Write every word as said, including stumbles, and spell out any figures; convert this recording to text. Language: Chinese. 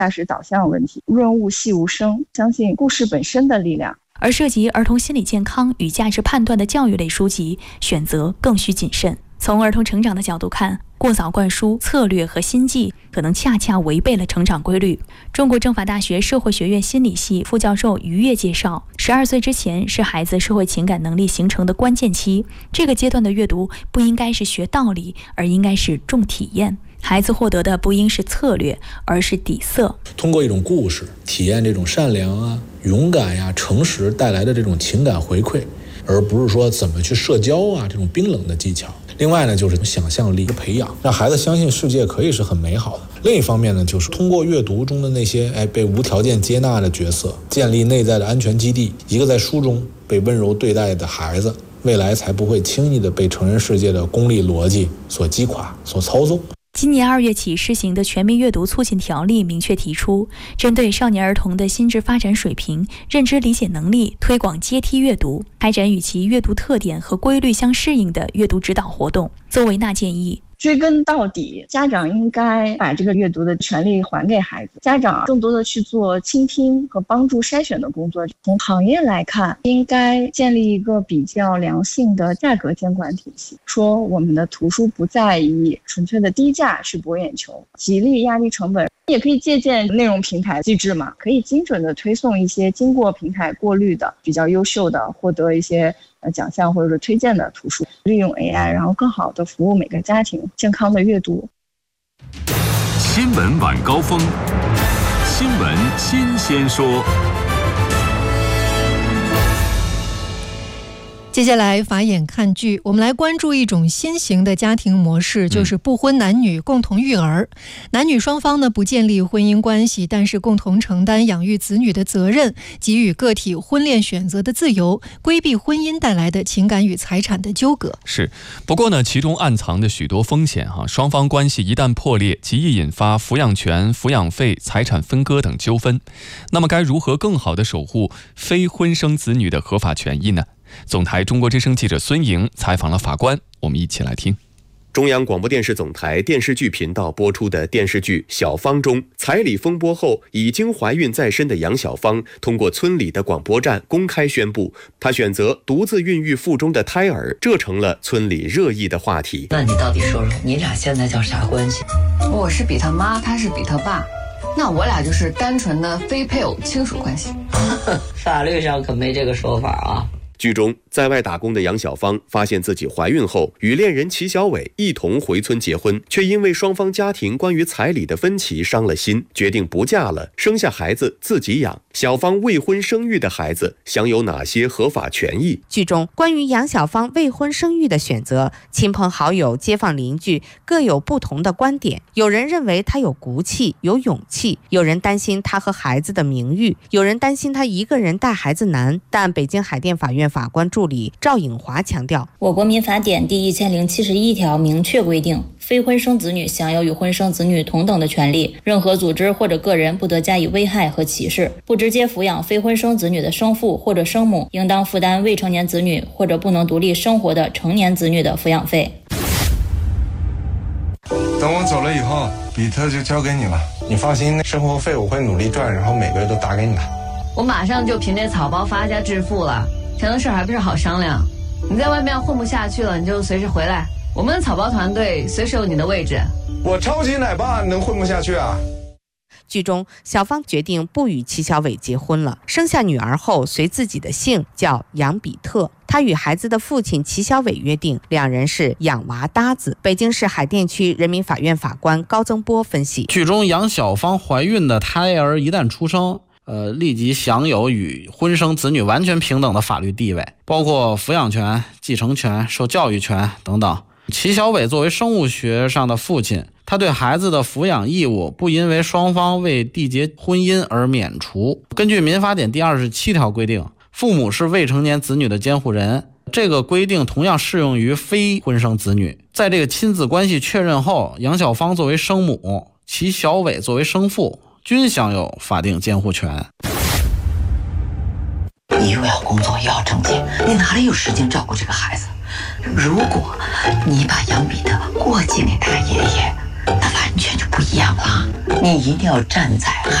大事导向问题，润物细无声，相信故事本身的力量。 而涉及儿童心理健康与价值判断的教育类书籍，选择更需谨慎。从儿童成长的角度看，过早灌输策略和心计，可能恰恰违背了成长规律。中国政法大学社会学院心理系副教授于越介绍，十二岁之前是孩子社会情感能力形成的关键期，这个阶段的阅读不应该是学道理，而应该是重体验。孩子获得的不应是策略，而是底色。 通过一种故事体验这种善良啊、勇敢呀、诚实带来的这种情感回馈，而不是说怎么去社交啊这种冰冷的技巧。另外呢，就是想象力的培养，让孩子相信世界可以是很美好的。另一方面呢，就是通过阅读中的那些哎被无条件接纳的角色，建立内在的安全基地。一个在书中被温柔对待的孩子，未来才不会轻易的被成人世界的功利逻辑所击垮、所操纵。 今年二月起施行的全民阅读促进条例明确提出，针对少年儿童的心智发展水平、认知理解能力，推广阶梯阅读，开展与其阅读特点和规律相适应的阅读指导活动。邹维娜建议， 追根到底，家长应该把这个阅读的权利还给孩子，家长更多的去做倾听和帮助筛选的工作。从行业来看，应该建立一个比较良性的价格监管体系，说我们的图书不再以纯粹的低价去博眼球，极力压低成本。也可以借鉴内容平台机制嘛，可以精准的推送一些经过平台过滤的比较优秀的获得一些呃奖项或者是推荐的图书，利用 A I 然后更好的服务每个家庭健康的阅读。 新闻晚高峰，新闻新鲜说。 接下来法眼看剧，我们来关注一种新型的家庭模式，就是不婚男女共同育儿。男女双方呢不建立婚姻关系，但是共同承担养育子女的责任，给予个体婚恋选择的自由，规避婚姻带来的情感与财产的纠葛。 是，不过呢，其中暗藏着许多风险哈。双方关系一旦破裂，极易引发抚养权、抚养费、财产分割等纠纷。那么，该如何更好地守护非婚生子女的合法权益呢？总台中国之声记者孙莹采访了法官，我们一起来听。 中央广播电视总台电视剧频道播出的电视剧《小芳》中，彩礼风波后已经怀孕在身的杨小芳，通过村里的广播站公开宣布，她选择独自孕育腹中的胎儿，这成了村里热议的话题。 那你到底说说，你俩现在叫啥关系？ 我是比他妈，他是比他爸，那我俩就是单纯的非配偶亲属关系。 法律上可没这个说法啊。 剧中，在外打工的杨小芳发现自己怀孕后，与恋人齐小伟一同回村结婚，却因为双方家庭关于彩礼的分歧伤了心，决定不嫁了，生下孩子自己养。小芳未婚生育的孩子享有哪些合法权益？ 剧中关于杨小芳未婚生育的选择，亲朋好友、街坊邻居各有不同的观点。有人认为她有骨气、有勇气，有人担心她和孩子的名誉，有人担心她一个人带孩子难。但北京海淀法院法官助理赵颖华强调， 我国民法典第一千零七十一条明确规定，非婚生子女享有与婚生子女同等的权利，任何组织或者个人不得加以危害和歧视。不直接抚养非婚生子女的生父或者生母，应当负担未成年子女或者不能独立生活的成年子女的抚养费。 等我走了以后，比特就交给你了，你放心，生活费我会努力赚，然后每个月都打给你的。 我马上就凭这草包发家致富了，钱的事还不是好商量。你在外面混不下去了，你就随时回来，我们的草包团队随时有你的位置。 我超级奶爸能混不下去啊？ 剧中，小芳决定不与齐小伟结婚了，生下女儿后随自己的姓，叫杨比特。她与孩子的父亲齐小伟约定，两人是养娃搭子。北京市海淀区人民法院法官高增波分析， 剧中杨小芳怀孕的胎儿一旦出生，呃，立即享有与婚生子女完全平等的法律地位，包括抚养权、继承权、受教育权等等。齐小伟作为生物学上的父亲，他对孩子的抚养义务不因为双方未缔结婚姻而免除。根据民法典第二十七条规定，父母是未成年子女的监护人，这个规定同样适用于非婚生子女。在这个亲子关系确认后，杨小芳作为生母，齐小伟作为生父，均享有法定监护权。 你又要工作又要挣钱，你哪里有时间照顾这个孩子？如果你把杨彼得过继给他爷爷， 那完全就不一样了。你一定要站在